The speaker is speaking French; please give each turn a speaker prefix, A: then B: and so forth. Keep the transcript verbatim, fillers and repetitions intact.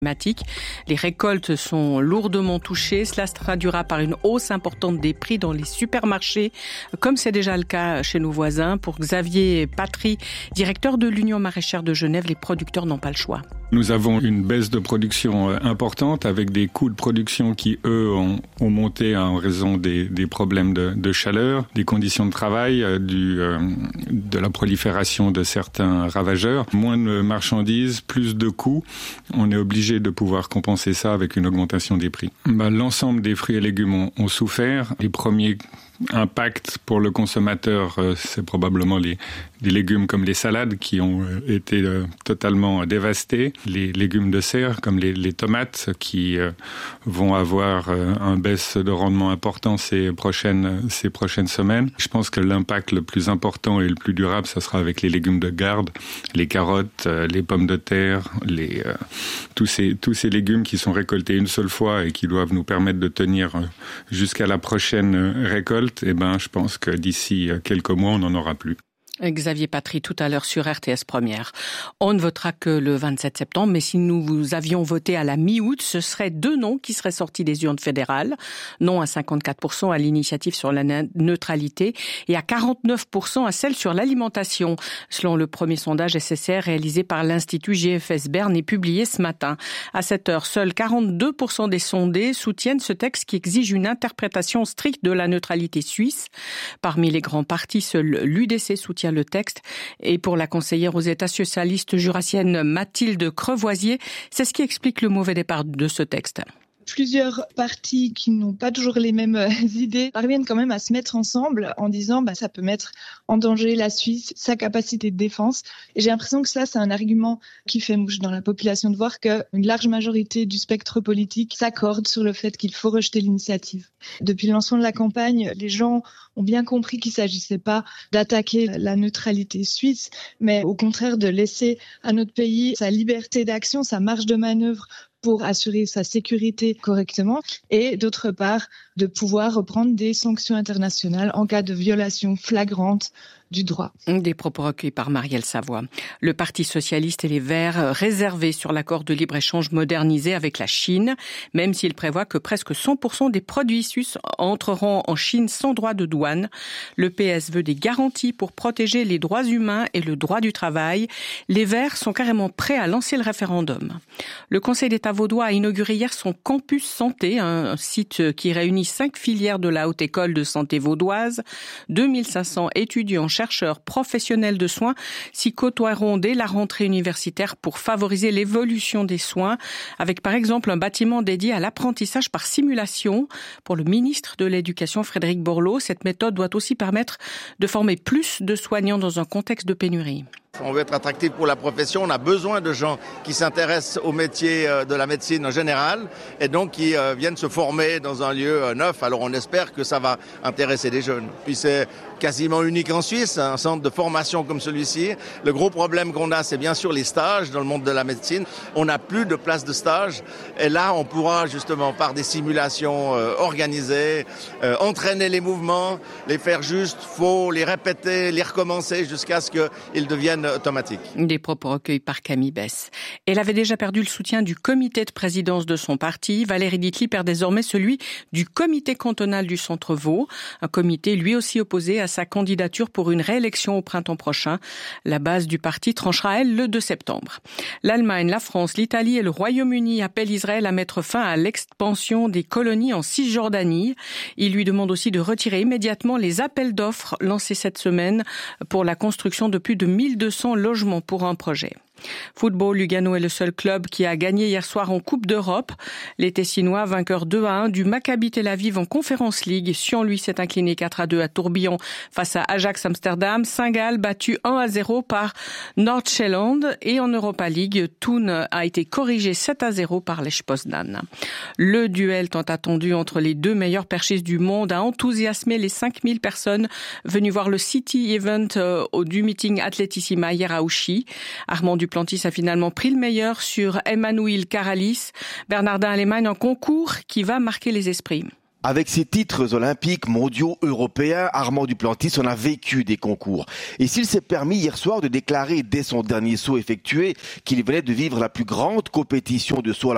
A: climatique. Les récoltes sont lourdement touchées. Cela se traduira par une hausse importante des prix dans les supermarchés, comme c'est déjà le cas chez nos voisins. Pour Xavier Patry, directeur de l'Union maraîchère de Genève, les producteurs n'ont pas le choix.
B: Nous avons une baisse de production importante avec des coûts de production qui, eux, ont, ont monté en raison des, des problèmes de, de chaleur, des conditions de travail, du, euh, de la prolifération de certains ravageurs. Moins de marchandises, plus de coûts. On est obligé de pouvoir compenser ça avec une augmentation des prix. Ben, l'ensemble des fruits et légumes ont, ont souffert. Les premiers impacts pour le consommateur, euh, c'est probablement les, les légumes comme les salades qui ont euh, été euh, totalement dévastés. Les légumes de serre comme les, les tomates qui euh, vont avoir euh, un baisse de rendement important ces prochaines, ces prochaines semaines. Je pense que l'impact le plus important et le plus durable, ça sera avec les légumes de garde, les carottes, euh, les pommes de terre, les, euh, tous, ces, tous ces légumes qui sont récoltés une seule fois et qui doivent nous permettre de tenir euh, jusqu'à la prochaine euh, récolte. Eh ben, je pense que d'ici quelques mois, on n'en aura plus.
A: Xavier Patry, tout à l'heure sur R T S Première. On ne votera que le vingt-sept septembre, mais si nous avions voté à la mi-août, ce seraient deux noms qui seraient sortis des urnes fédérales. Non à cinquante-quatre pour cent à l'initiative sur la neutralité et à quarante-neuf pour cent à celle sur l'alimentation, selon le premier sondage S S R réalisé par l'Institut G F S Berne et publié ce matin. À cette heure, seuls quarante-deux pour cent des sondés soutiennent ce texte qui exige une interprétation stricte de la neutralité suisse. Parmi les grands partis, seul l'U D C soutient le texte. Et pour la conseillère aux États socialistes jurassiennes Mathilde Crevoisier, c'est ce qui explique le mauvais départ de ce texte.
C: Plusieurs partis qui n'ont pas toujours les mêmes idées parviennent quand même à se mettre ensemble en disant bah, ça peut mettre en danger la Suisse, sa capacité de défense. Et j'ai l'impression que ça, c'est un argument qui fait mouche dans la population de voir qu'une large majorité du spectre politique s'accorde sur le fait qu'il faut rejeter l'initiative. Depuis le lancement de la campagne, les gens ont bien compris qu'il ne s'agissait pas d'attaquer la neutralité suisse, mais au contraire de laisser à notre pays sa liberté d'action, sa marge de manœuvre pour assurer sa sécurité correctement et d'autre part de pouvoir reprendre des sanctions internationales en cas de violation flagrante du droit.
A: Des propos recueillis par Marielle Savoie. Le Parti socialiste et les Verts réservés sur l'accord de libre-échange modernisé avec la Chine, même s'il prévoit que presque cent pour cent des produits suisses entreront en Chine sans droit de douane. Le P S veut des garanties pour protéger les droits humains et le droit du travail. Les Verts sont carrément prêts à lancer le référendum. Le Conseil d'État vaudois a inauguré hier son campus santé, un site qui réunit cinq filières de la Haute École de santé vaudoise. deux mille cinq cents étudiants chercheurs professionnels de soins s'y côtoieront dès la rentrée universitaire pour favoriser l'évolution des soins, avec par exemple un bâtiment dédié à l'apprentissage par simulation. Pour le ministre de l'Éducation, Frédéric Borloo, cette méthode doit aussi permettre de former plus de soignants dans un contexte de pénurie.
D: On veut être attractif pour la profession, on a besoin de gens qui s'intéressent au métier de la médecine en général et donc qui viennent se former dans un lieu neuf. Alors on espère que ça va intéresser des jeunes. Puis c'est quasiment unique en Suisse, un centre de formation comme celui-ci. Le gros problème qu'on a, c'est bien sûr les stages dans le monde de la médecine. On n'a plus de place de stage et là on pourra justement par des simulations euh, organisées, euh, entraîner les mouvements, les faire juste, faux, les répéter, les recommencer jusqu'à ce qu'ils deviennent automatique.
A: Des propos recueillis par Camille Bess. Elle avait déjà perdu le soutien du comité de présidence de son parti. Valérie Ditli perd désormais celui du comité cantonal du Centre-Vaud. Un comité lui aussi opposé à sa candidature pour une réélection au printemps prochain. La base du parti tranchera, elle, le deux septembre. L'Allemagne, la France, l'Italie et le Royaume-Uni appellent Israël à mettre fin à l'expansion des colonies en Cisjordanie. Ils lui demandent aussi de retirer immédiatement les appels d'offres lancés cette semaine pour la construction de plus de mille deux cents logements pour un projet. Football, Lugano est le seul club qui a gagné hier soir en Coupe d'Europe. Les Tessinois, vainqueurs deux à un du Maccabi Tel Aviv en Conference League. Sion, lui, s'est incliné quatre à deux à Tourbillon face à Ajax Amsterdam. Saint-Gall, battu un à zéro par Nordsjælland. Et en Europa League, Thun a été corrigé sept à zéro par Lech Poznan. Le duel tant attendu entre les deux meilleurs perchistes du monde a enthousiasmé les cinq mille personnes venues voir le City Event euh, du meeting Athletissima hier à Ouchy. Armand Duplantis a finalement pris le meilleur sur Emmanuel Caralis. Bernardin Alemann, un concours qui va marquer les esprits.
E: Avec ses titres olympiques, mondiaux, européens, Armand Duplantis en a vécu des concours. Et s'il s'est permis hier soir de déclarer dès son dernier saut effectué qu'il venait de vivre la plus grande compétition de saut à la